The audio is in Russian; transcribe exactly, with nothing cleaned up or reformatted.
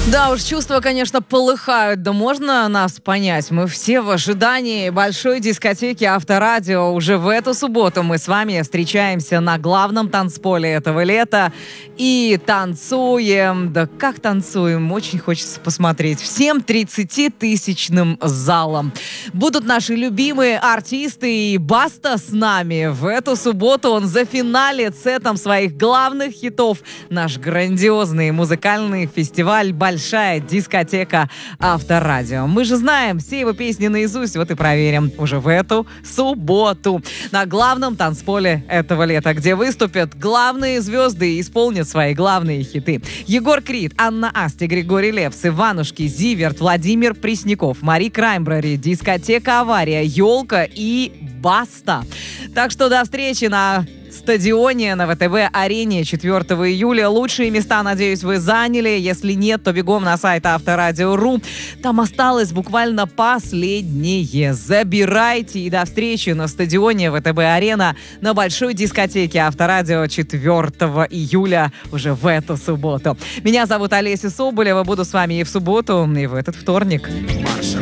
Да уж, чувства, конечно, полыхают, да можно нас понять. Мы все в ожидании большой дискотеки Авторадио. Уже в эту субботу мы с вами встречаемся на главном танцполе этого лета и танцуем. Да как танцуем? Очень хочется посмотреть. Всем тридцатитысячным залом. Будут наши любимые артисты, и Баста с нами. В эту субботу он зафиналит сетом своих главных хитов наш грандиозный музыкальный фестиваль «Большая дискотека Авторадио». Мы же знаем все его песни наизусть, вот и проверим уже в эту субботу на главном танцполе этого лета, где выступят главные звезды и исполнят свои главные хиты. Егор Крид, Анна Асти, Григорий Лепс, Иванушки, Зиверт, Владимир Пресняков, Мари Краймбрери, дискотека «Авария», «Елка» и Баста. Так что до встречи на стадионе на ВТБ-арене четвёртого июля. Лучшие места, надеюсь, вы заняли. Если нет, то бегом на сайт Авторадио точка ру. Там осталось буквально последнее. Забирайте. И до встречи на стадионе ВТБ-арена на большой дискотеке Авторадио четвёртого июля уже в эту субботу. Меня зовут Олеся Соболева. Буду с вами и в субботу, и в этот вторник.